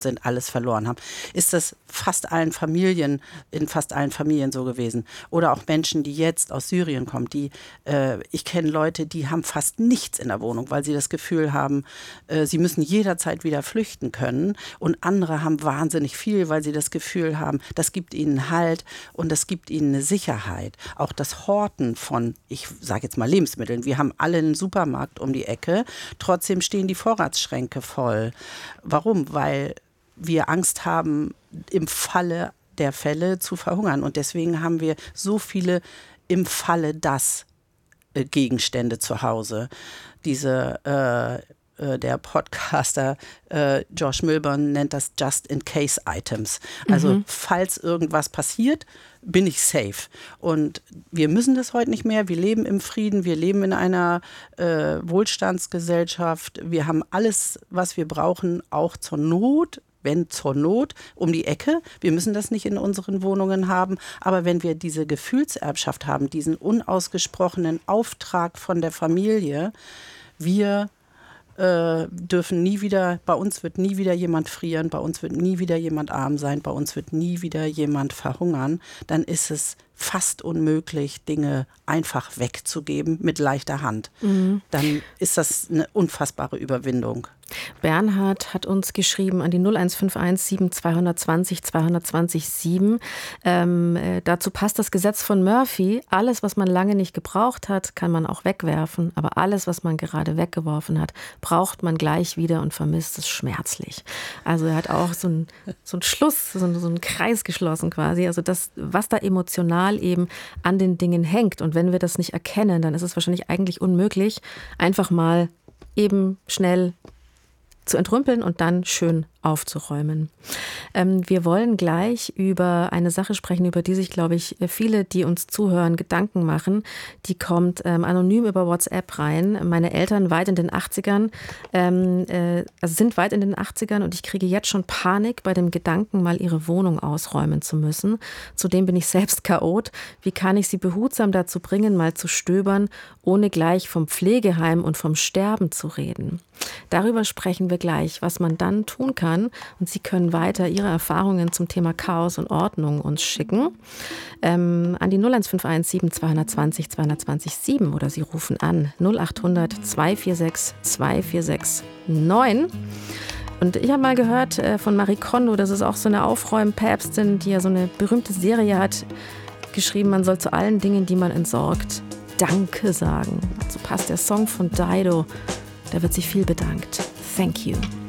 sind, alles verloren haben. Ist das in fast allen Familien so gewesen. Oder auch Menschen, die jetzt aus Syrien kommen, ich kenne Leute, die haben fast nichts in der Wohnung, weil sie das Gefühl haben, sie müssen jederzeit wieder flüchten können. Und andere haben wahnsinnig viel, weil sie das Gefühl haben, das gibt ihnen Halt und das gibt ihnen eine Sicherheit. Auch das Horten von, ich sage jetzt mal Lebensmitteln. Wir haben alle einen Supermarkt um die Ecke, trotzdem stehen die Vorratsschränke voll. Warum? Weil wir Angst haben, im Falle der Fälle zu verhungern. Und deswegen haben wir so viele im Falle das Gegenstände zu Hause. Der Podcaster Josh Milburn nennt das Just-in-Case-Items. Also falls irgendwas passiert, bin ich safe. Und wir müssen das heute nicht mehr. Wir leben im Frieden, wir leben in einer Wohlstandsgesellschaft. Wir haben alles, was wir brauchen, auch zur Not, um die Ecke. Wir müssen das nicht in unseren Wohnungen haben. Aber wenn wir diese Gefühlserbschaft haben, diesen unausgesprochenen Auftrag von der Familie, wir dürfen nie wieder, bei uns wird nie wieder jemand frieren, bei uns wird nie wieder jemand arm sein, bei uns wird nie wieder jemand verhungern, dann ist es fast unmöglich, Dinge einfach wegzugeben mit leichter Hand. Dann ist das eine unfassbare Überwindung. Bernhard hat uns geschrieben an die 0151 7220 220 7. Dazu passt das Gesetz von Murphy. Alles, was man lange nicht gebraucht hat, kann man auch wegwerfen. Aber alles, was man gerade weggeworfen hat, braucht man gleich wieder und vermisst es schmerzlich. Also er hat auch so einen Schluss, so einen Kreis geschlossen quasi. Also das, was da emotional eben an den Dingen hängt. Und wenn wir das nicht erkennen, dann ist es wahrscheinlich eigentlich unmöglich, einfach mal eben schnell zu entrümpeln und dann schön aufzuräumen. Wir wollen gleich über eine Sache sprechen, über die sich, glaube ich, viele, die uns zuhören, Gedanken machen. Die kommt anonym über WhatsApp rein. Meine Eltern weit in den 80ern, sind weit in den 80ern und ich kriege jetzt schon Panik bei dem Gedanken, mal ihre Wohnung ausräumen zu müssen. Zudem bin ich selbst Chaot. Wie kann ich sie behutsam dazu bringen, mal zu stöbern, ohne gleich vom Pflegeheim und vom Sterben zu reden? Darüber sprechen wir gleich, was man dann tun kann. Und Sie können weiter Ihre Erfahrungen zum Thema Chaos und Ordnung uns schicken. An die 0151 220 220 7 oder Sie rufen an 0800 246 246 9. Und ich habe mal gehört von Marie Kondo, das ist auch so eine Aufräumpäpstin, die ja so eine berühmte Serie hat, geschrieben, man soll zu allen Dingen, die man entsorgt, Danke sagen. Dazu passt der Song von Dido, da wird sich viel bedankt. Thank you.